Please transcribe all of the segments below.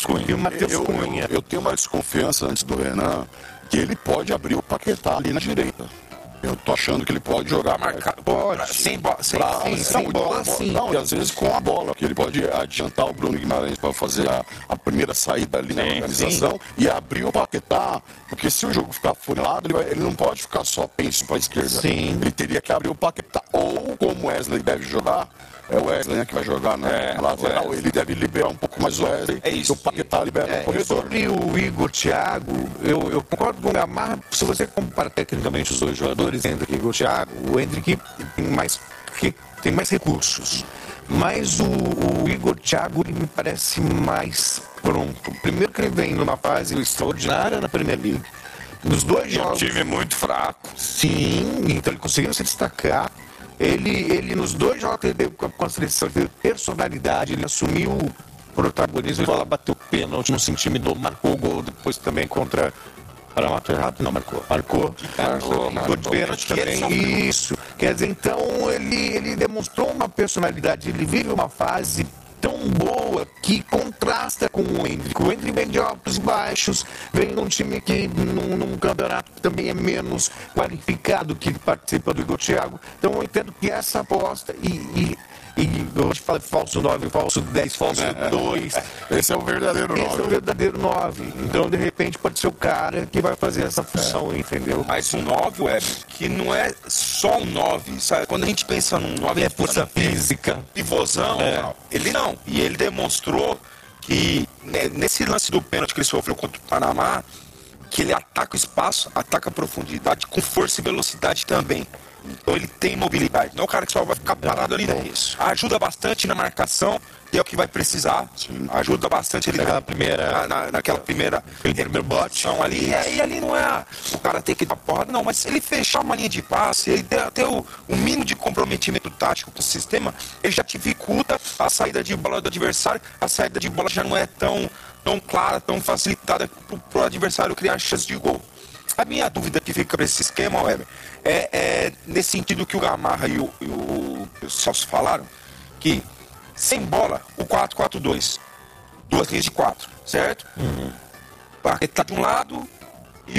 Cunha. E o Matheus Cunha. Eu tenho uma desconfiança antes do Renan que ele pode abrir o Paquetá ali na direita. Eu tô achando que ele pode jogar Marcado. Pode. Sem bola. Sem bola, sim. Não, e às vezes com a bola, que ele pode adiantar o Bruno Guimarães para fazer a primeira saída ali na organização e abrir o Paquetá, porque se o jogo ficar funilado, ele não pode ficar só penso para a esquerda. Sim. Ele teria que abrir o Paquetá, ou como o Wesley deve jogar, é o Wesley, né, que vai jogar na lateral, ele deve liberar um pouco mais o Wesley, isso. o Paquetá libera o corredor. Sobre o Igor Thiago, eu concordo com o Gamarra, se você compara tecnicamente os dois jogadores, Hendrick e Igor Thiago, o Hendrick tem mais recursos. Mas o Igor Thiago ele me parece mais pronto. Primeiro que ele vem numa fase extraordinária na Premier League. Nos dois jogos. Um time muito fraco. Sim, então ele conseguiu se destacar. Ele nos dois jogos que ele teve com a seleção, ele teve personalidade, ele assumiu o protagonismo, ele lá bateu pênalti, não se intimidou, marcou o gol depois também contra. Para matar errado? Não, marcou. Gol de pênalti também. Isso. Quer dizer, então ele demonstrou uma personalidade, ele vive uma fase tão boa que contrasta com o Hendrick. O Hendrick vem de altos e baixos, vem num time que num campeonato que também é menos qualificado que participa do Igor Thiago. Então eu entendo que essa aposta e hoje fala falso 9, falso 10, falso 2. Esse é o verdadeiro 9. Esse é o verdadeiro 9. Então, de repente, pode ser o cara que vai fazer essa função, entendeu? Mas um 9, que não é só um 9, sabe? Quando a gente pensa num 9, é força física, pivôzão, ele não. E ele demonstrou que, nesse lance do pênalti que ele sofreu contra o Panamá, que ele ataca o espaço, ataca a profundidade com força e velocidade também. Então ele tem mobilidade. Não é o cara que só vai ficar parado ali, não. Isso. Ajuda bastante na marcação, que é o que vai precisar. Sim. Ajuda bastante ele naquela primeira bote ali. E ali não é o cara ter que dar porrada, não. Mas se ele fechar uma linha de passe, ele ter o mínimo de comprometimento tático com o sistema, ele já dificulta a saída de bola do adversário. A saída de bola já não é tão clara, tão facilitada para o adversário criar chance de gol. A minha dúvida que fica para esse esquema, Weber, é nesse sentido que o Gamarra e o Celso falaram, que sem bola, o 4-4-2, duas linhas de 4, certo? Uhum. O Paquetá de um lado e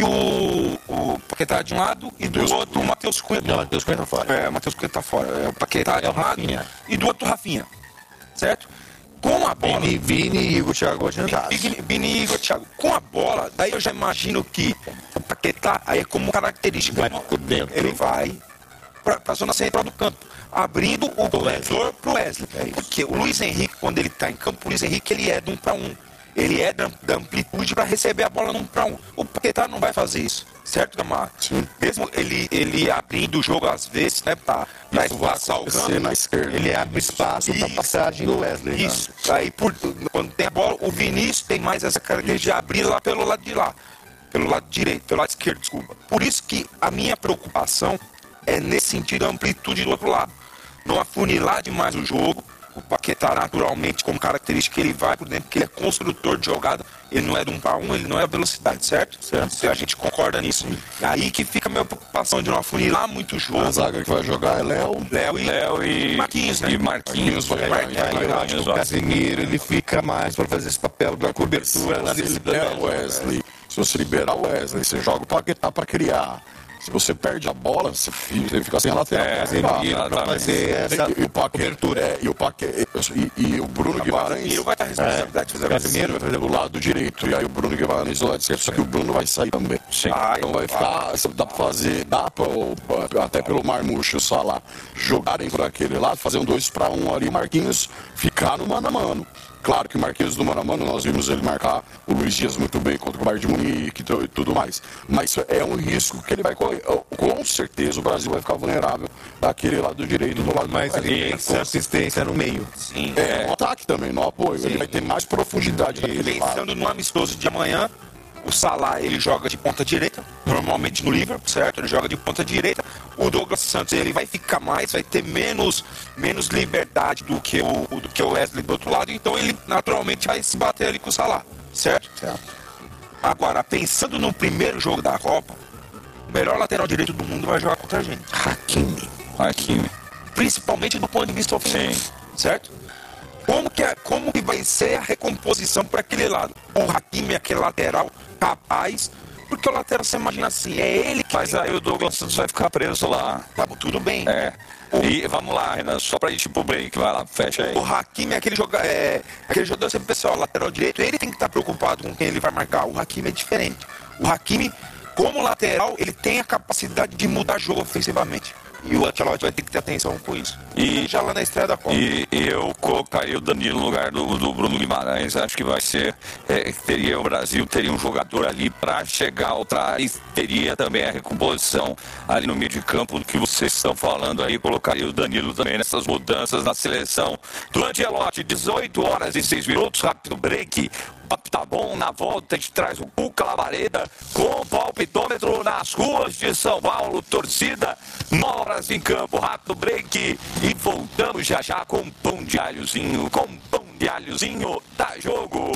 o Paquetá de um lado e do outro o Matheus Cunha. Não, o Matheus Cunha tá fora. O Matheus Cunha tá fora. O Paquetá de um lado e do outro o Rafinha, certo? Com a bola... Vini e Igor Thiago adiantados. Vini e Igor Thiago. Com a bola, daí eu já imagino que o Paquetá, aí é como característica. Vai por dentro. Ele vai para a zona central do campo, abrindo o corredor para o Wesley. Porque o Luiz Henrique, quando ele está em campo, o Luiz Henrique ele é de 1 para 1. Ele é da amplitude para receber a bola no 1 para 1. O Paquetá não vai fazer isso, certo, Gamarra? Sim. Mesmo ele abrindo o jogo às vezes, né, para passar o campo, na esquerda. Ele abre espaço para passagem do Wesley. Isso. Né? Aí, quando tem a bola, o Vinícius tem mais essa característica de abrir lá pelo lado de lá. Pelo lado direito, pelo lado esquerdo, desculpa. Por isso que a minha preocupação é nesse sentido a amplitude do outro lado. Não afunilar demais o jogo. O Paquetá, naturalmente, como característica, ele vai por dentro, porque ele é construtor de jogada. Ele não é de 1 para 1, ele não é a velocidade, certo? Se a gente concorda nisso. E aí que fica a minha preocupação de não afunilar muito o jogo. A zaga que vai jogar é Léo e Marquinhos, né? E Marquinhos vai O Casemiro, ele fica mais para fazer esse papel da cobertura. Se você liberar o Wesley, você joga o Paquetá para criar. Se você perde a bola, você fica sem a lateral. E o Bruno Guimarães vai ter a responsabilidade de fazer Casemiro vai do lado direito. E aí o Bruno Guimarães do lado esquerdo. Só que o Bruno vai sair também. Então vai ficar. Dá pra até pelo Marmouche e o Salah jogarem por aquele lado, fazer um 2 para 1 ali, Marquinhos ficar no mano a mano. Claro que o Marquinhos do mano a mano, nós vimos ele marcar o Luiz Dias muito bem contra o Bayern de Munique e tudo mais. Mas é um risco que ele vai correr. Com certeza o Brasil vai ficar vulnerável daquele lado direito, do lado mais. Mas ele tem consistência no meio. Sim. No ataque também, no apoio. Sim. Ele vai ter mais profundidade. Pensando no amistoso de amanhã, o Salah ele joga de ponta direita, normalmente no Liverpool, certo? Ele joga de ponta direita. O Douglas Santos ele vai ficar mais, vai ter menos liberdade do que o Wesley do outro lado, então ele naturalmente vai se bater ali com o Salah, certo? Agora, pensando no primeiro jogo da Copa, o melhor lateral direito do mundo vai jogar contra a gente. Hakimi. Principalmente do ponto de vista ofensivo, certo? Como que vai ser a recomposição para aquele lado? O Hakimi, aquele lateral capaz, porque o lateral, você imagina assim, é ele que... Mas aí o Douglas Santos vai ficar preso lá. Tá, tudo bem. E vamos lá, Renan, só pra ir pro break, vai lá, fecha aí. O Hakimi é aquele jogador, sempre pessoal, lateral direito, ele tem que estar preocupado com quem ele vai marcar. O Hakimi é diferente. O Hakimi, como lateral, ele tem a capacidade de mudar jogo ofensivamente. E o Ancelotti vai ter que ter atenção com isso. E já lá na estreia da Copa. E eu colocaria o Danilo no lugar do Bruno Guimarães. Acho que vai ser... o Brasil teria um jogador ali para chegar outra e teria também a recomposição ali no meio de campo do que vocês estão falando aí. Colocaria o Danilo também nessas mudanças na seleção do Ancelotti. 18h06, rápido break. O papo tá bom, na volta a gente traz o Cuca Labareda com o palpitômetro nas ruas de São Paulo, torcida, 9 horas em campo, rápido break e voltamos já com pão de alhozinho, da Jogo.